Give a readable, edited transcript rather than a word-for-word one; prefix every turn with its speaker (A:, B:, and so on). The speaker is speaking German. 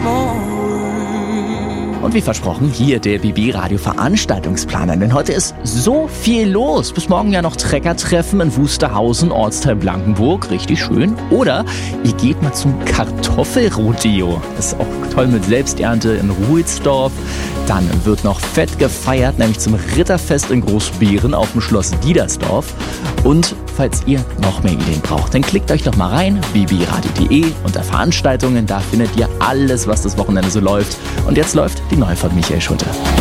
A: Und wie versprochen, hier der BB-Radio-Veranstaltungsplaner. Denn heute ist so viel los. Bis morgen ja noch Treckertreffen in Wusterhausen, Ortsteil Blankenburg. Richtig schön. Oder ihr geht mal zum Kartoffelrodeo. Das ist auch toll mit Selbsternte in Ruhelsdorf. Dann wird noch fett gefeiert, nämlich zum Ritterfest in Großbeeren auf dem Schloss Diedersdorf. Und falls ihr noch mehr Ideen braucht, dann klickt euch doch mal rein, bbradio.de, unter Veranstaltungen. Da findet ihr alles, was das Wochenende so läuft. Und jetzt läuft die neue von Michael Schulte.